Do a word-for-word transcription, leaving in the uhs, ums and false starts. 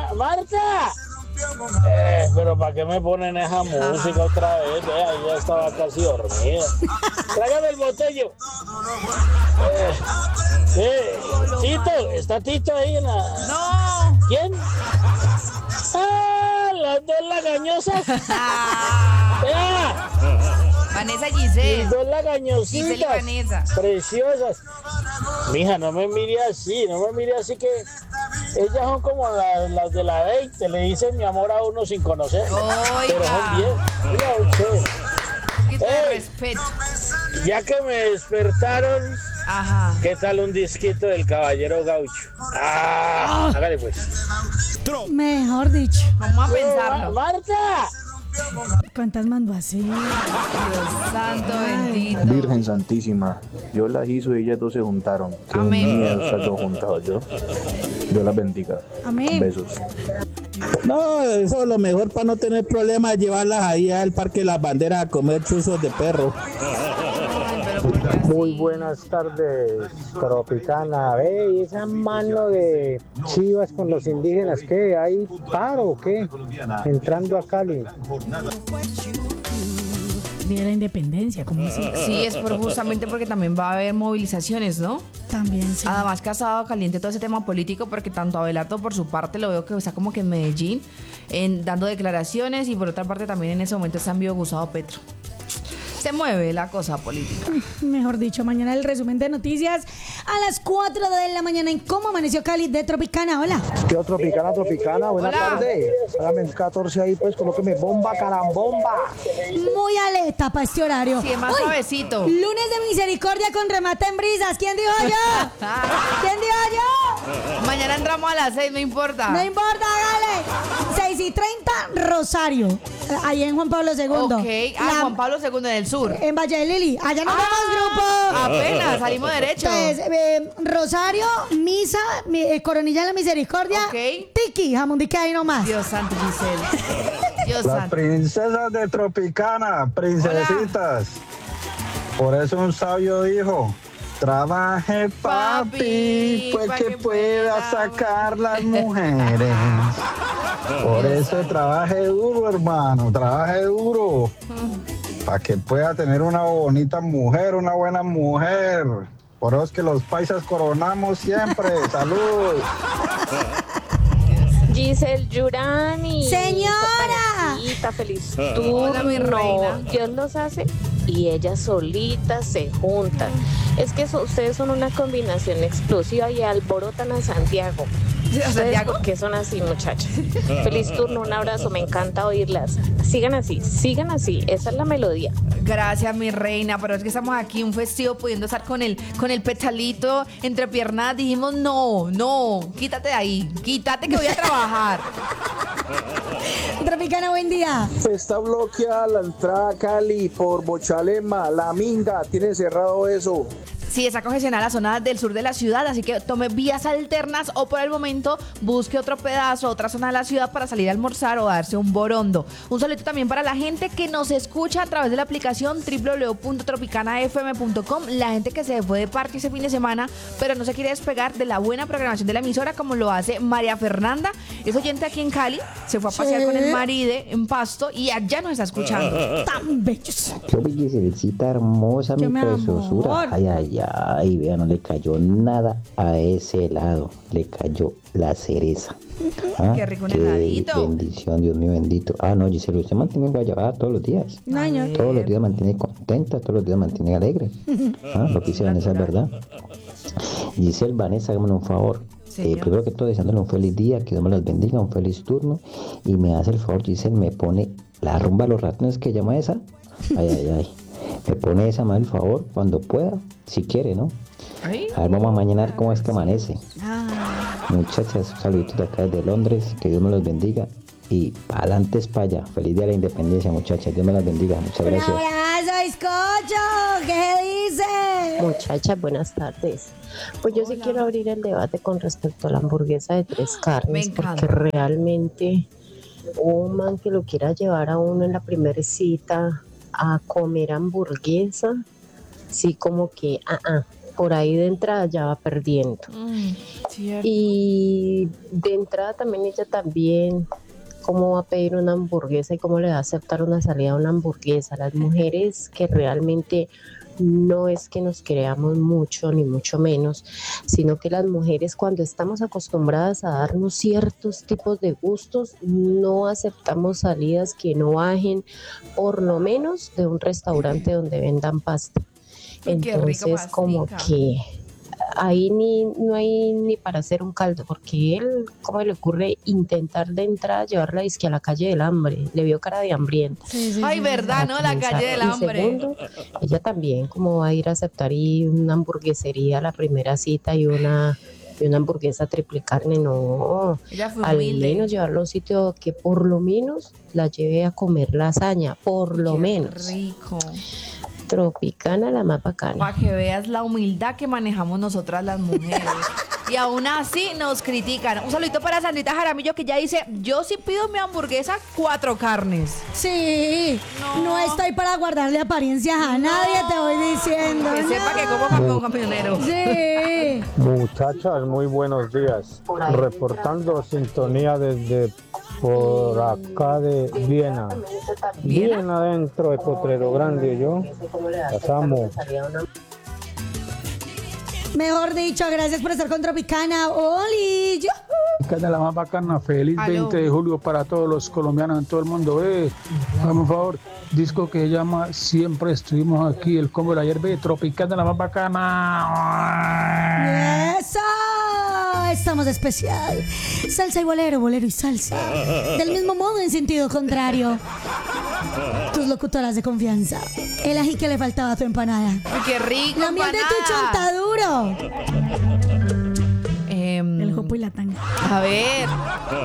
Ma- Marta. Eh, pero ¿para qué me ponen esa música otra vez? Vea, ya estaba casi dormida. Tráigame el botello. Eh, eh, Tito, ¿está Tito ahí en la...? No. ¿Quién? ¡Ah! Las dos lagañosas. Vea. Vanessa Giselle. Las dos Giselle y lagañositas. Vanessa. Preciosas. Mija, no me mire así, no me mire así que ellas son como las, las de la veinte, le dicen mi amor a uno sin conocer. Oiga. Pero son bien. Mira usted. Un poquito de Ey. respeto. Ya que me despertaron, Ajá. ¿qué tal un disquito del Caballero Gaucho? Ah, hágale pues. Mejor dicho. Vamos a Ma- pensarlo. Marta. ¿Cuántas mandó así? Dios santo bendito. Virgen Santísima, yo las hizo y ellas dos se juntaron. Qué Amén. miedo estar dos juntados, yo. Dios las bendiga. Amén. Besos. No, eso es lo mejor para no tener problemas, llevarlas ahí al Parque de las Banderas a comer chuzos de perro. Muy buenas tardes, Tropicana. Ve, ¿y esa mano de chivas con los indígenas qué? ¿Hay paro o qué? Entrando a Cali. Día de la Independencia, como así. Sí, es por justamente porque también va a haber movilizaciones, ¿no? También, sí. Además que ha estado caliente todo ese tema político porque tanto Abelardo por su parte lo veo que está como que en Medellín en, dando declaraciones y por otra parte también en ese momento está en vivo Gustavo Petro. Se mueve la cosa política. Mejor dicho, mañana el resumen de noticias a las cuatro de la mañana en Cómo Amaneció Cali de Tropicana. Hola. Yo, Tropicana, Tropicana, buenas Hola. tardes. Hágame el catorce ahí, pues, colóqueme bomba, carambomba. Muy alerta para este horario. Sí, es más Uy, suavecito. Lunes de misericordia con remate en brisas. ¿Quién dijo yo? ¿Quién dijo yo? Mañana entramos a las seis, no importa. No importa, hágale. seis y treinta, Rosario. Eh, Ahí en Juan Pablo segundo. Ok, ah, La- Juan Pablo segundo en el sur. En Valle de Lili. Allá nos Ah, vemos, grupo. Apenas, salimos derecho. Entonces, eh, Rosario, Misa, mi- eh, Coronilla de la Misericordia. Ok. Tiki, jamundique ahí nomás. Dios santo, Giselle. Dios Las santo. princesas de Tropicana, princesitas. Por eso un sabio dijo, trabaje papi, Papi, pues pa' que que pueda pueda sacar las mujeres. Por eso trabaje duro, hermano, trabaje duro. Para que pueda tener una bonita mujer, una buena mujer. Por eso es que los paisas coronamos siempre. Salud. Giselle Yurani. Señora. Parecita, feliz turno. Hola, mi reina. Dios los hace y ellas solitas se juntan. Es que so- ustedes son una combinación explosiva y alborotan a Santiago. ¿Ustedes Santiago? por qué son así, muchachas? Feliz turno, un abrazo, me encanta oírlas. Sigan así, sigan así, esa es la melodía. Gracias, mi reina, pero es que estamos aquí un festivo pudiendo estar con el, con el petalito entre piernas. Dijimos, no, no, quítate de ahí, quítate que voy a trabajar. Tropicana, buen día. Está bloqueada la entrada a Cali por Bochalema, La Minga, tiene cerrado eso. Sí, está congestionada la zona del sur de la ciudad, así que tome vías alternas o por el momento busque otro pedazo, otra zona de la ciudad para salir a almorzar o darse un borondo. Un saludo también para la gente que nos escucha a través de la aplicación doble u doble u doble u punto tropicana f m punto com, la gente que se fue de parque ese fin de semana, pero no se quiere despegar de la buena programación de la emisora como lo hace María Fernanda, es oyente aquí en Cali, se fue a pasear Sí. con el maride en Pasto y allá nos está escuchando. Tan bellos. Qué bellicita hermosa, Qué mi mi preciosura. amor. Ay, ay, ay, vea, no le cayó nada a ese helado. Le cayó la cereza. Ah, Qué rico un qué heladito. bendición, Dios mío bendito. Ah, no, Giselle, usted mantiene guayabada todos los días. No, señor. Todos los días mantiene contenta, todos los días mantiene alegre. Ah, lo que dice Vanessa es verdad. Giselle, Vanessa, hágame un favor. Eh, primero que todo, deseándole un feliz día, que Dios me los bendiga, un feliz turno. Y me hace el favor, Giselle, me pone la rumba a los ratones que llama esa. Ay, ay, ay. Me pone esa, me da el favor, cuando pueda, si quiere, ¿no? Ay. A ver, vamos a mañana a ver cómo es que amanece. Ah. Muchachas, saluditos de acá desde Londres, que Dios me los bendiga. Y para adelante es para allá. Feliz día de la independencia, muchachas. Dios me las bendiga. Muchas Un gracias. abrazo, bizcocho. ¿Qué dice? Muchachas, buenas tardes. Pues yo sí Hola. quiero abrir el debate con respecto a la hamburguesa de tres carnes, Me encanta. porque realmente un man que lo quiera llevar a uno en la primera cita a comer hamburguesa, sí como que, ah, ah, por ahí de entrada ya va perdiendo. Mm, cierto. Y de entrada también ella también, ¿cómo va a pedir una hamburguesa y cómo le va a aceptar una salida a una hamburguesa? Las mujeres que realmente no es que nos creamos mucho, ni mucho menos, sino que las mujeres cuando estamos acostumbradas a darnos ciertos tipos de gustos, no aceptamos salidas que no bajen por lo menos de un restaurante donde vendan pasta. Qué rico Entonces como pastica. que ahí ni no hay ni para hacer un caldo, porque él, ¿cómo le ocurre intentar de entrada llevarla dizque a la calle del hambre? Le vio cara de hambriento. Sí, sí, Ay, sí. verdad, ¿no? La calle del Y hambre. segundo, ella también, ¿cómo va a ir a aceptar y una hamburguesería a la primera cita y una, y una hamburguesa triple carne? No, Ella fue al humilde. menos llevarla a un sitio que por lo menos la lleve a comer lasaña, por lo Qué menos. rico. Tropicana, la más bacana. Para que veas la humildad que manejamos nosotras las mujeres. Y aún así nos critican. Un saludito para Sandrita Jaramillo que ya dice, yo sí pido mi hamburguesa cuatro carnes. Sí, no. No. estoy para guardarle apariencias a nadie, te voy diciendo. Que no. sepa que como campeón camionero. Sí. Muchachas, muy buenos días. Reportando sintonía desde por acá de Viena. ¿Viena? Bien adentro de Potrero Grande, yo. Las amo. Mejor dicho, gracias por estar con Tropicana. Oli, yo. De la más bacana, feliz Aló. veinte de julio para todos los colombianos en todo el mundo. Eh, hágame un favor, disco que se llama Siempre estuvimos aquí, el combo de ayer, ve, Tropicana, la más bacana. ¡Eso! Estamos de especial. Salsa y bolero, bolero y salsa. Del mismo modo, en sentido contrario. Tus locutoras de confianza. El ají que le faltaba a tu empanada. Ay, qué rico. La miel de tu empanada. chontaduro. Em, El jopo y la tanga. a ver.